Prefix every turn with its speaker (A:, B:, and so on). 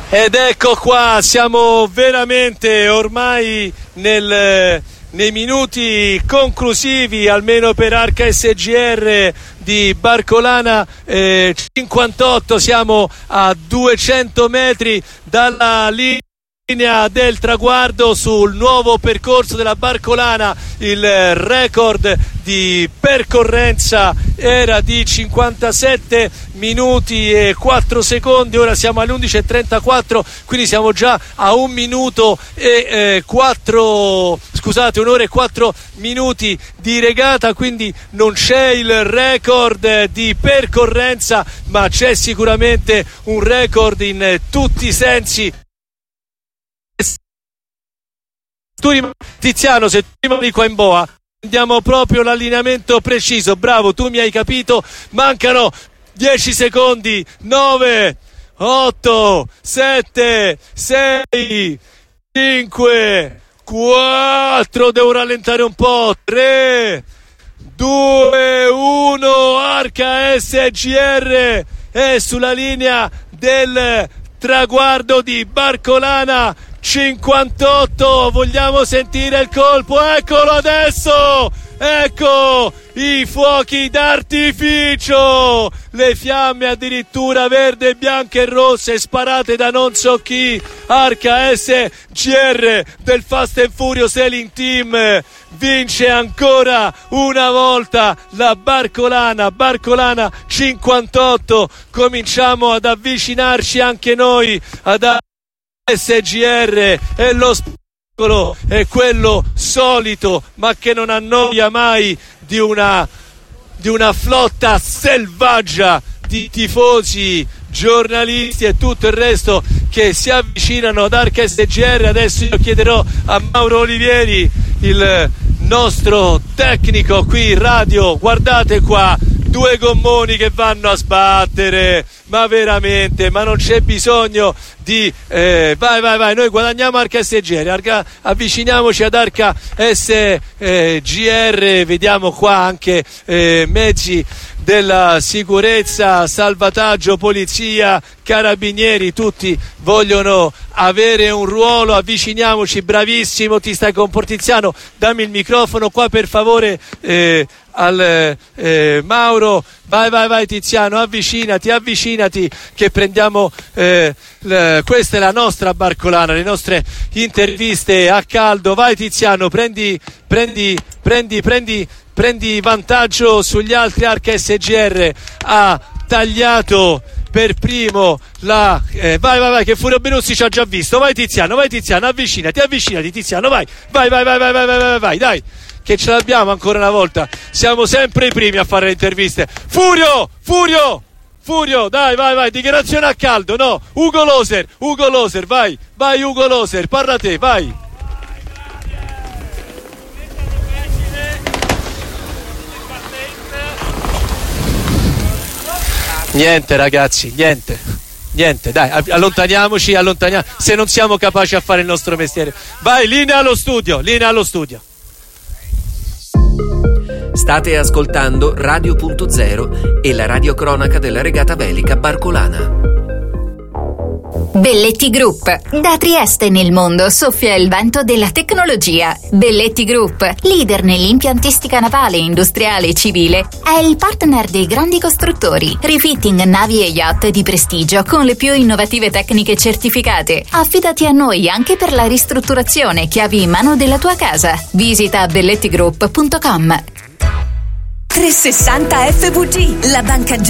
A: Ed ecco qua, siamo veramente ormai nei minuti conclusivi, almeno per Arca SGR di Barcolana 58, siamo a 200 metri dalla linea del traguardo sul nuovo percorso della Barcolana. Il record di percorrenza era di 57 minuti e 4 secondi, ora siamo alle 11:34, quindi siamo già a 1 minuto e 1 ora e 4 minuti di regata, quindi non c'è il record di percorrenza, ma c'è sicuramente un record in tutti i sensi. Tiziano, se tu rimani qua in boa, andiamo proprio l'allineamento preciso. Bravo, tu mi hai capito. Mancano 10 secondi. 9, 8, 7, 6, 5, 4. Devo rallentare un po'. 3, 2, 1. Arca SGR è sulla linea del traguardo di Barcolana 58. Vogliamo sentire il colpo? Eccolo adesso, ecco i fuochi d'artificio, le fiamme addirittura verde, bianche e rosse sparate da non so chi. Arca SGR del Fast and Furious Sailing Team vince ancora una volta la Barcolana 58. Cominciamo ad avvicinarci anche noi ad SGR, e lo spettacolo è quello solito, ma che non annoia mai, di una flotta selvaggia di tifosi, giornalisti e tutto il resto che si avvicinano ad Arca SGR. Adesso io chiederò a Mauro Olivieri, il nostro tecnico qui in radio, guardate qua, 2 gommoni che vanno a sbattere, ma veramente, ma non c'è bisogno di vai, noi guadagniamo Arca SGR, avviciniamoci ad Arca SGR, vediamo qua anche mezzi della sicurezza, salvataggio, polizia, carabinieri, tutti vogliono avere un ruolo. Avviciniamoci, bravissimo, ti stai con Tiziano, dammi il microfono qua per favore, al Mauro, vai Tiziano, avvicinati che prendiamo questa è la nostra Barcolana, le nostre interviste a caldo. Vai Tiziano, prendi vantaggio sugli altri. Arca SGR ha tagliato per primo la vai che Furio Benussi ci ha già visto. Vai Tiziano, avvicinati Tiziano, vai, dai, che ce l'abbiamo ancora una volta, siamo sempre i primi a fare le interviste. Furio, dai, dichiarazione a caldo. No, Ugo Loser, vai Ugo Loser, parla te, vai. Niente ragazzi, niente, dai, allontaniamoci, se non siamo capaci a fare il nostro mestiere. Vai, linea allo studio.
B: State ascoltando Radio.0 e la radiocronaca della regata velica Barcolana.
C: Belletti Group. Da Trieste nel mondo soffia il vento della tecnologia. Belletti Group, leader nell'impiantistica navale, industriale e civile, è il partner dei grandi costruttori. Refitting navi e yacht di prestigio con le più innovative tecniche certificate. Affidati a noi anche per la ristrutturazione, chiavi in mano della tua casa. Visita bellettigroup.com.
D: 360 FVG, la banca